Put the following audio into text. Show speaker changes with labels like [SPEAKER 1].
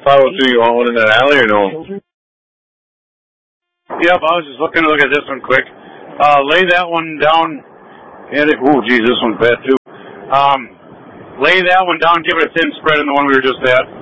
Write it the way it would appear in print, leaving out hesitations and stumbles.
[SPEAKER 1] 502, you want one in that alley or no?
[SPEAKER 2] Yep, I was just looking to look at this one quick. Lay that one down. Geez, this one's bad too. Lay that one down, give it a thin spread in the one we were just at.